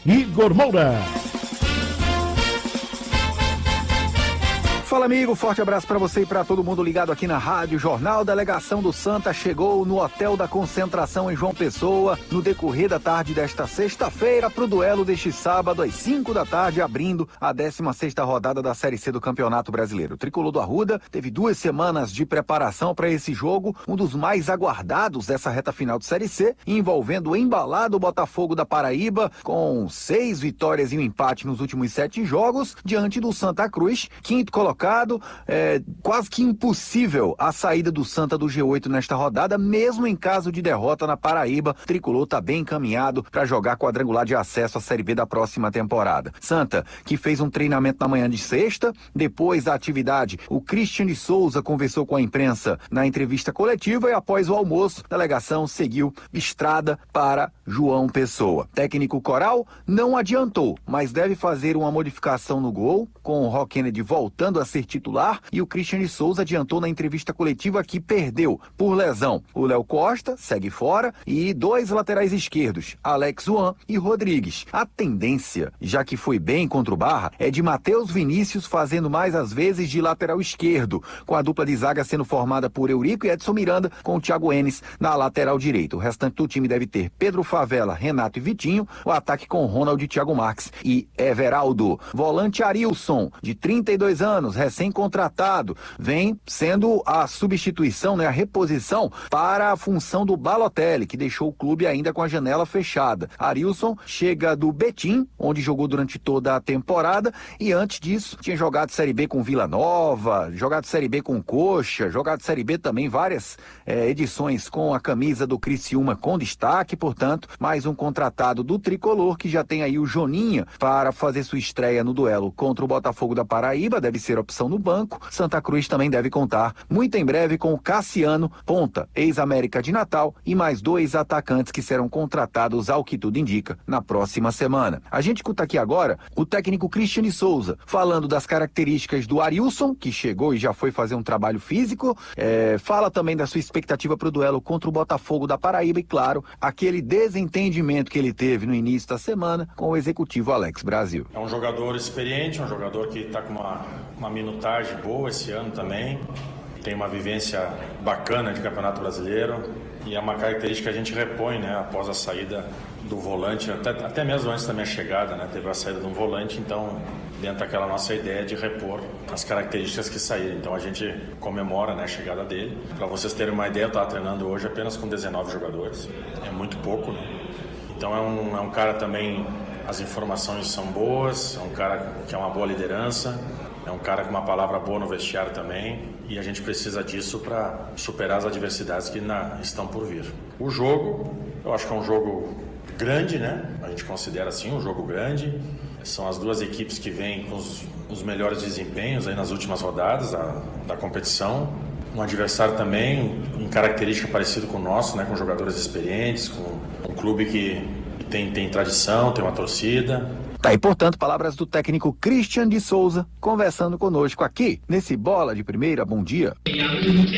Igor Moura. Fala, amigo, forte abraço para você e para todo mundo ligado aqui na Rádio Jornal. Delegação do Santa chegou no Hotel da Concentração em João Pessoa no decorrer da tarde desta sexta-feira para o duelo deste sábado às 5 da tarde, abrindo a 16ª rodada da Série C do Campeonato Brasileiro. O tricolor do Arruda teve 2 semanas de preparação para esse jogo, um dos mais aguardados dessa reta final de Série C, envolvendo o embalado Botafogo da Paraíba, com 6 vitórias e um empate nos últimos 7 jogos, diante do Santa Cruz, quinto colocado. Quase que impossível a saída do Santa do G8 nesta rodada, mesmo em caso de derrota na Paraíba. O tricolor está bem encaminhado para jogar quadrangular de acesso à Série B da próxima temporada. Santa, que fez um treinamento na manhã de sexta, depois da atividade, o Christian de Souza conversou com a imprensa na entrevista coletiva e após o almoço, a delegação seguiu estrada para João Pessoa. Técnico Coral não adiantou, mas deve fazer uma modificação no gol, com o Rock Kennedy voltando a ser titular, e o Christian de Souza adiantou na entrevista coletiva que perdeu por lesão o Léo Costa, segue fora, e 2 laterais esquerdos, Alex Juan e Rodrigues. A tendência, já que foi bem contra o Barra, é de Matheus Vinícius fazendo mais às vezes de lateral esquerdo, com a dupla de zaga sendo formada por Eurico e Edson Miranda, com o Thiago Enes na lateral direita. O restante do time deve ter Pedro Favela, Renato e Vitinho, o ataque com Ronald e Thiago Marques e Everaldo. Volante Arilson, de 32 anos, recém-contratado, vem sendo a substituição, a reposição para a função do Balotelli, que deixou o clube ainda com a janela fechada. Arilson chega do Betim, onde jogou durante toda a temporada, e antes disso tinha jogado Série B com Vila Nova, jogado Série B com Coxa, jogado Série B também várias edições com a camisa do Criciúma com destaque. Portanto, mais um contratado do tricolor, que já tem aí o Joninha para fazer sua estreia no duelo contra o Botafogo da Paraíba, deve ser opção no banco. Santa Cruz também deve contar muito em breve com o Cassiano, ponta, ex-América de Natal, e mais 2 atacantes que serão contratados, ao que tudo indica, na próxima semana. A gente escuta aqui agora o técnico Christian de Souza falando das características do Arilson, que chegou e já foi fazer um trabalho físico, fala também da sua expectativa para o duelo contra o Botafogo da Paraíba e, claro, aquele desentendimento que ele teve no início da semana com o executivo Alex Brasil. É um jogador experiente, um jogador que está com uma minutagem boa esse ano também, tem uma vivência bacana de Campeonato Brasileiro e é uma característica que a gente repõe, após a saída do volante, até mesmo antes da minha chegada, teve a saída de um volante, então dentro daquela nossa ideia de repor as características que saíram, então a gente comemora a chegada dele. Para vocês terem uma ideia, eu estava treinando hoje apenas com 19 jogadores, é muito pouco, então é um cara também, as informações são boas, é um cara que é uma boa liderança, é um cara com uma palavra boa no vestiário também, e a gente precisa disso para superar as adversidades que estão por vir. O jogo, eu acho que é um jogo grande, a gente considera assim um jogo grande. São as 2 equipes que vêm com os melhores desempenhos aí nas últimas rodadas da competição. Um adversário também em característica parecido com o nosso, com jogadores experientes, com um clube que tem tradição, tem uma torcida. Tá aí, portanto, palavras do técnico Christian de Souza conversando conosco aqui nesse Bola de Primeira. Bom dia.